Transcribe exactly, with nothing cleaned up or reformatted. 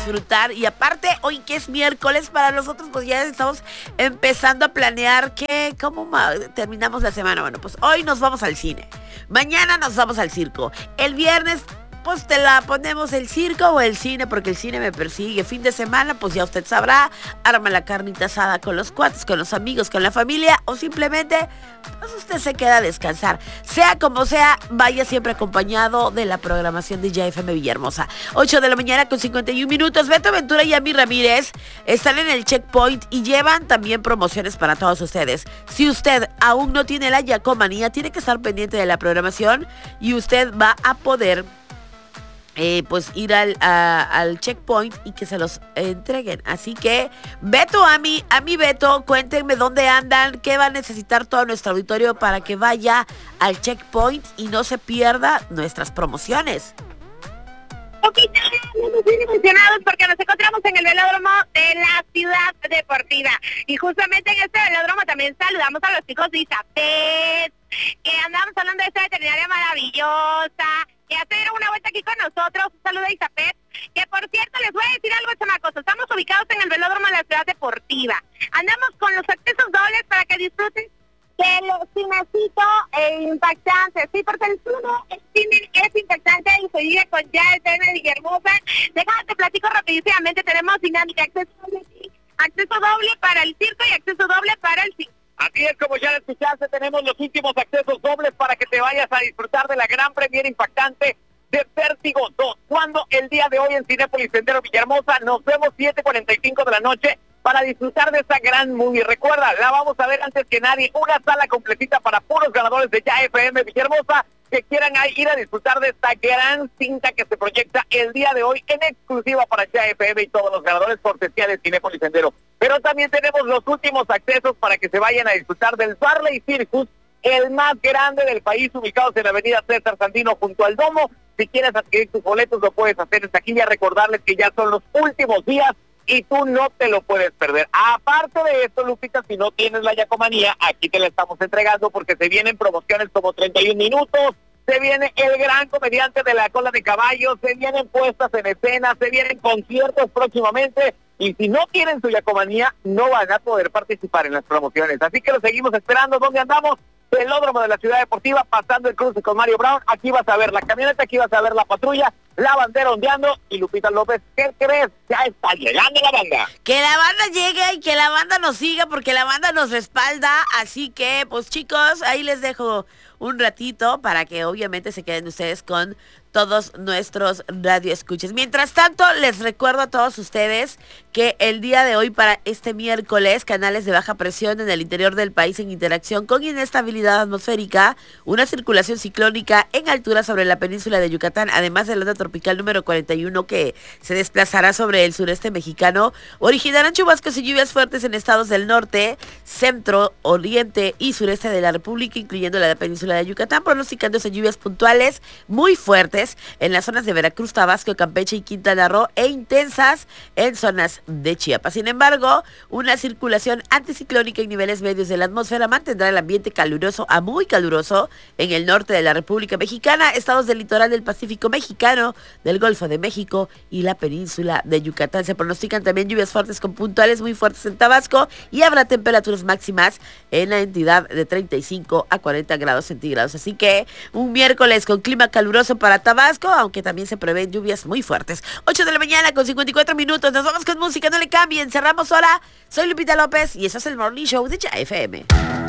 disfrutar. Y aparte, hoy que es miércoles, para nosotros pues ya estamos empezando a planear que, cómo terminamos la semana. Bueno, pues hoy nos vamos al cine. Mañana nos vamos al circo. El viernes pues te la ponemos el circo o el cine, porque el cine me persigue. Fin de semana, pues ya usted sabrá, arma la carnita asada con los cuates, con los amigos, con la familia, o simplemente, pues usted se queda a descansar. Sea como sea, vaya siempre acompañado de la programación de Ya F M Villahermosa. ocho de la mañana con cincuenta y un minutos. Beto Ventura y Ami Ramírez están en el checkpoint y llevan también promociones para todos ustedes. Si usted aún no tiene la Yacomanía, tiene que estar pendiente de la programación y usted va a poder Eh, pues ir al, a, al checkpoint y que se los entreguen. Así que, Beto, a mí, a mi Beto, cuéntenme dónde andan, qué va a necesitar todo nuestro auditorio para que vaya al checkpoint y no se pierda nuestras promociones. Ok, estamos muy emocionados porque nos encontramos en el velódromo de la Ciudad Deportiva. Y justamente en este velódromo también saludamos a los chicos de ISAPET, que andamos hablando de esta veterinaria maravillosa, que hacer una vuelta aquí con nosotros. Un saludo a ISAPET, que por cierto les voy a decir algo, chamacos, estamos ubicados en el velódromo de la Ciudad Deportiva. Andamos con los accesos dobles para que disfruten del cinecito e impactante, sí, porque el cine es impactante y se vive con Ya F M Villahermosa. Déjame te platico rapidísimamente, tenemos dinámica, acceso doble, acceso doble para el circo y acceso doble para el cine. Así es, como ya lo escuchaste, tenemos los últimos accesos dobles para que te vayas a disfrutar de la gran premiere impactante de Vértigo dos, cuando el día de hoy en Cinépolis Sendero Villahermosa nos vemos siete cuarenta y cinco de la noche para disfrutar de esta gran movie. Recuerda, la vamos a ver antes que nadie, una sala completita para puros ganadores de Ya F M Villahermosa que quieran ir a disfrutar de esta gran cinta que se proyecta el día de hoy en exclusiva para Ya F M y todos los ganadores cortesía de Cinépolis Sendero. Pero también tenemos los últimos accesos para que se vayan a disfrutar del Farley Circus, el más grande del país, ubicados en la avenida César Sandino junto al Domo. Si quieres adquirir tus boletos lo puedes hacer en taquilla. Recordarles que ya son los últimos días y tú no te lo puedes perder. Aparte de esto, Lupita, si no tienes la Yacomanía, aquí te la estamos entregando porque se vienen promociones como treinta y un minutos, se viene el gran comediante de la cola de caballo, se vienen puestas en escena, se vienen conciertos próximamente, y si no tienen su Yacomanía, no van a poder participar en las promociones. Así que lo seguimos esperando. ¿Dónde andamos? Velódromo de la Ciudad Deportiva, pasando el cruce con Mario Brown. Aquí vas a ver la camioneta, aquí vas a ver la patrulla, la bandera ondeando. Y Lupita López, ¿qué crees? Ya está llegando la banda. Que la banda llegue y que la banda nos siga, porque la banda nos respalda. Así que, pues chicos, ahí les dejo un ratito para que obviamente se queden ustedes con todos nuestros radioescuchas. Mientras tanto, les recuerdo a todos ustedes que el día de hoy, para este miércoles, canales de baja presión en el interior del país en interacción con inestabilidad atmosférica, una circulación ciclónica en altura sobre la península de Yucatán, además de la onda tropical número cuarenta y uno que se desplazará sobre el sureste mexicano, originarán chubascos y lluvias fuertes en estados del norte, centro, oriente y sureste de la República, incluyendo la península de Yucatán, pronosticándose lluvias puntuales muy fuertes en las zonas de Veracruz, Tabasco, Campeche y Quintana Roo e intensas en zonas de Chiapas. Sin embargo, una circulación anticiclónica en niveles medios de la atmósfera mantendrá el ambiente caluroso a muy caluroso en el norte de la República Mexicana, estados del litoral del Pacífico mexicano, del Golfo de México y la península de Yucatán. Se pronostican también lluvias fuertes con puntuales muy fuertes en Tabasco y habrá temperaturas máximas en la entidad de treinta y cinco a cuarenta grados centígrados. Así que un miércoles con clima caluroso para Tabasco, aunque también se prevén lluvias muy fuertes. ocho de la mañana con cincuenta y cuatro minutos. Nos vamos con música, no le cambien. Cerramos hora. Soy Lupita López y eso es el Morning Show de Ya F M.